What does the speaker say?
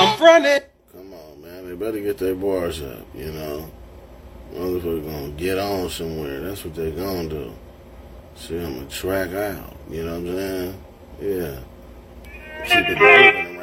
I'm running. Come on, man. They better get their bars up, you know. Motherfuckers gonna get on somewhere. That's what they gonna do. See, I'm gonna track out. You know what I'm saying? Yeah. Keep it moving.